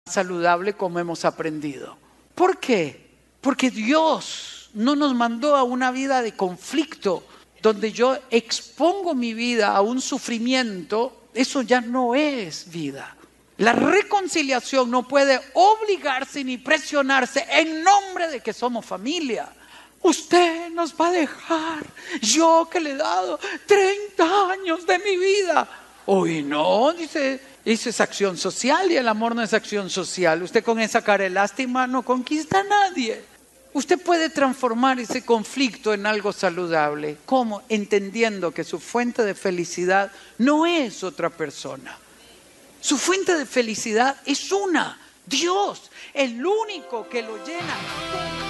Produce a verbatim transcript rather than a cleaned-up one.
saludable como hemos aprendido. ¿Por qué? Porque Dios no nos mandó a una vida de conflicto, donde yo expongo mi vida a un sufrimiento. Eso ya no es vida. La reconciliación no puede obligarse ni presionarse en nombre de que somos familia. Usted nos va a dejar, yo que le he dado treinta años de mi vida. Hoy no, dice, eso es acción social y el amor no es acción social. Usted con esa cara de lástima no conquista a nadie. Usted puede transformar ese conflicto en algo saludable. ¿Cómo? Entendiendo que su fuente de felicidad no es otra persona. Su fuente de felicidad es una, Dios, el único que lo llena.